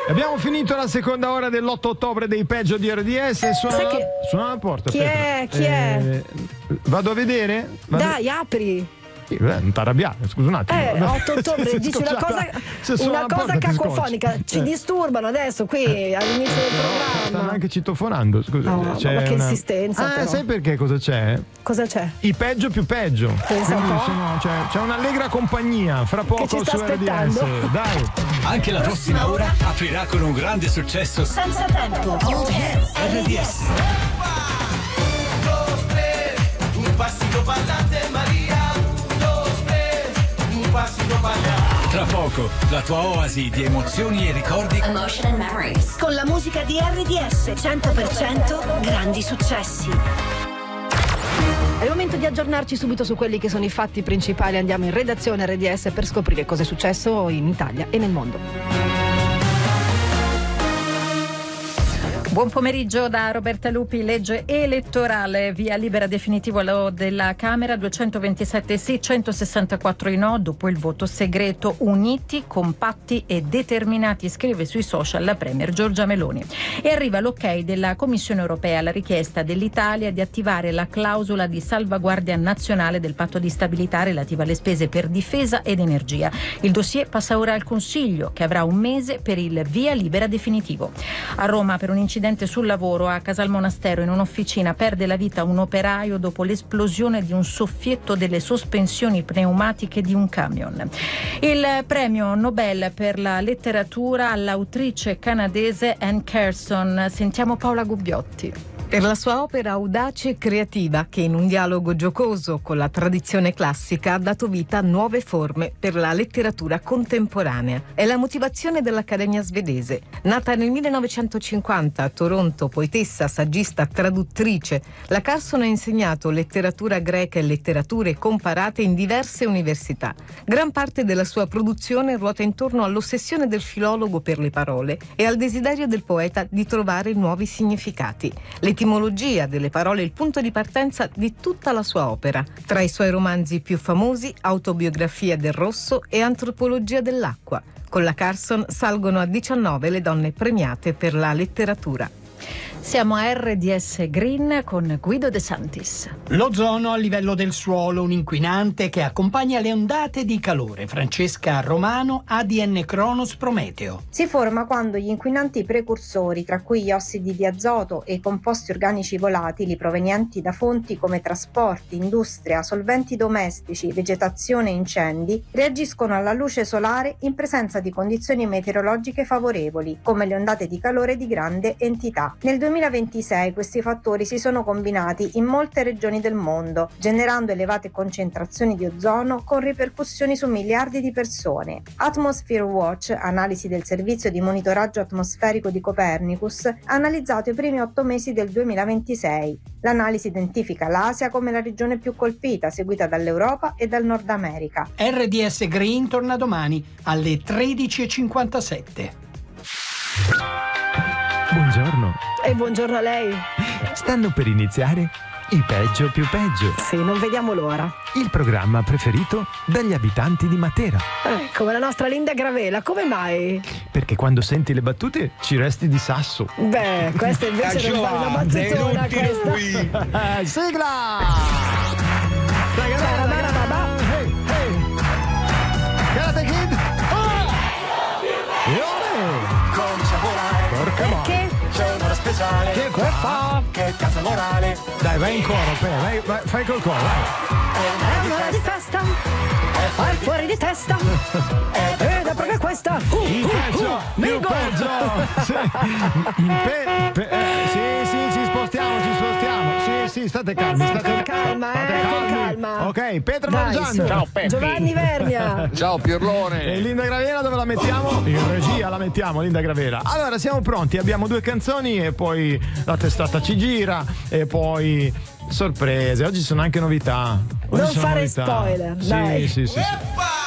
Abbiamo finito la seconda ora dell'8 ottobre dei peggio di RDS. Suona la porta. Chi è? Vado a vedere? Dai, apri. Non t'arrabbiare, scusa un attimo. 8 ottobre dici una cosa cacofonica. Ci disturbano adesso qui all'inizio del programma. Stanno anche citofonando, scusa. Ma che insistenza. Però. Sai perché cosa c'è? Cosa c'è? I peggio più peggio. Quindi, c'è un'allegra compagnia fra poco che ci sta su aspettando. RDS. Dai. Anche la prossima ora aprirà con un grande successo Senza tempo. RDS. Un pasito ballante Maria. Tra poco, la tua oasi di emozioni e ricordi. Emotion and Memories. Con la musica di RDS 100% grandi successi. È il momento di aggiornarci subito su quelli che sono i fatti principali. Andiamo in redazione RDS per scoprire cosa è successo in Italia e nel mondo. Buon pomeriggio da Roberta Lupi. Legge elettorale, via libera definitivo della Camera, 227 sì, 164 i no dopo il voto segreto. Uniti, compatti e determinati, scrive sui social la premier Giorgia Meloni. E arriva l'ok della Commissione europea alla richiesta dell'Italia di attivare la clausola di salvaguardia nazionale del patto di stabilità relativa alle spese per difesa ed energia. Il dossier passa ora al Consiglio, che avrà un mese per il via libera definitivo. A Roma, per un incidente sul lavoro a Casalmonastero, in un'officina, perde la vita un operaio dopo l'esplosione di un soffietto delle sospensioni pneumatiche di un camion. Il premio Nobel per la letteratura all'autrice canadese Anne Carson. Sentiamo Paola Gubbiotti. Per la sua opera audace e creativa, che in un dialogo giocoso con la tradizione classica ha dato vita a nuove forme per la letteratura contemporanea. È la motivazione dell'Accademia svedese. Nata nel 1950 a Toronto, poetessa, saggista, traduttrice, la Carson ha insegnato letteratura greca e letterature comparate in diverse università. Gran parte della sua produzione ruota intorno all'ossessione del filologo per le parole e al desiderio del poeta di trovare nuovi significati. L'etimologia delle parole è il punto di partenza di tutta la sua opera. Tra i suoi romanzi più famosi, Autobiografia del Rosso e Antropologia dell'acqua. Con la Carson salgono a 19 le donne premiate per la letteratura. Siamo a RDS Green con Guido De Santis. L'ozono a livello del suolo, un inquinante che accompagna le ondate di calore. Francesca Romano, ADN Cronos Prometeo. Si forma quando gli inquinanti precursori, tra cui gli ossidi di azoto e i composti organici volatili provenienti da fonti come trasporti, industria, solventi domestici, vegetazione e incendi, reagiscono alla luce solare in presenza di condizioni meteorologiche favorevoli, come le ondate di calore di grande entità. Nel 2026 questi fattori si sono combinati in molte regioni del mondo, generando elevate concentrazioni di ozono con ripercussioni su miliardi di persone. Atmosphere Watch, analisi del servizio di monitoraggio atmosferico di Copernicus, ha analizzato i primi 8 mesi del 2026. L'analisi identifica l'Asia come la regione più colpita, seguita dall'Europa e dal Nord America. RDS Green torna domani alle 13:57. Buongiorno. E buongiorno a lei. Stanno per iniziare i peggio più peggio. Sì, non vediamo l'ora. Il programma preferito dagli abitanti di Matera. Come la nostra Linda Gravela, come mai? Perché quando senti le battute ci resti di sasso. Beh, questa invece non è una battutona questa. Sigla! Hey, hey. Karate Kid! Comincia a volare. Porca Perché? C'è un'ora speciale. Che fa? Che cazzo morale. Dai, vai in coro, vai, fai col coro, vai. È un'ora di festa. Vai fuori di testa. Ed è proprio questa. Il peggio, più peggio. Sì, ci spostiamo. Sì, state calmi. Con calma. Ok, Pietro Dai, Mangiano. Ciao Peppi. Giovanni Vernia. Ciao Pirlone. E Linda Gravera dove la mettiamo? In regia la mettiamo, Linda Gravera. Allora, siamo pronti, abbiamo 2 canzoni e poi la testata ci gira e poi sorprese. Oggi sono anche novità. Non fare spoiler, dai. Sì.